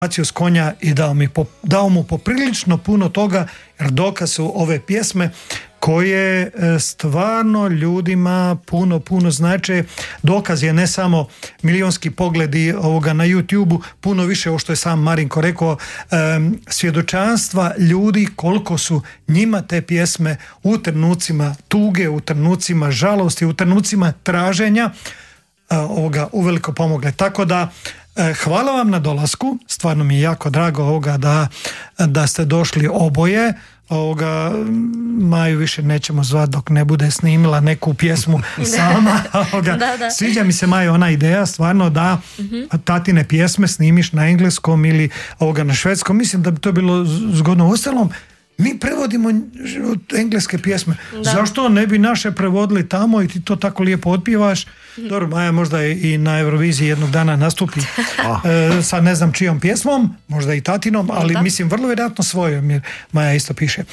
s konja i dao mu poprilično puno toga, jer dokaz su ove pjesme koje stvarno ljudima puno znače. Dokaz je ne samo milionski pogledi ovoga na YouTube-u, puno više ovo što je sam Marinko rekao, svjedočanstva ljudi koliko su njima te pjesme u trenucima tuge, u trenucima žalosti, u trenucima traženja uveliko pomogle. Tako da hvala vam na dolasku, stvarno mi je jako drago da ste došli oboje. Maju više nećemo zvati dok ne bude snimila neku pjesmu sama. Da. Sviđa mi se, Maju, ona ideja stvarno da tatine pjesme snimiš na engleskom ili na švedskom. Mislim da bi to bilo zgodno. Ostalom, mi prevodimo engleske pjesme. Da. Zašto ne bi naše prevodili tamo i ti to tako lijepo otpjevaš? Dobro, Maja možda i na Euroviziji jednog dana nastupi sa ne znam čijom pjesmom, možda i tatinom, ali mislim vrlo vjerojatno svojom, jer Maja isto piše.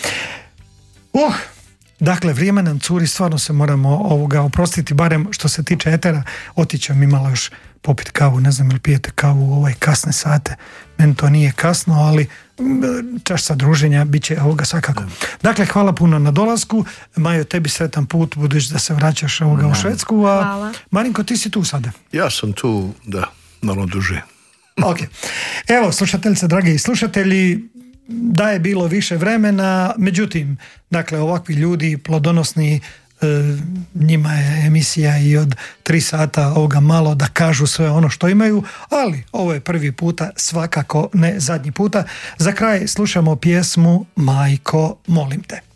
Dakle, vrijeme nam curi, stvarno se moramo oprostiti, barem što se tiče etera. Otići mi malo još popiti kavu, ne znam ili pijete kavu u ove kasne sate. Meni to nije kasno, ali čašća druženja bit će svakako. Dakle, hvala puno na dolasku. Majo, tebi sretan put, budući da se vraćaš u Švedsku. A Marinko, ti si tu sada? Ja sam tu, da, malo duže. Ok. Evo, slušateljice, dragi i slušatelji, da je bilo više vremena, međutim, dakle, ovakvi ljudi plodonosni, njima je emisija i od 3 sata malo da kažu sve ono što imaju, ali ovo je prvi puta, svakako ne zadnji puta. Za kraj slušamo pjesmu Majko, molim te.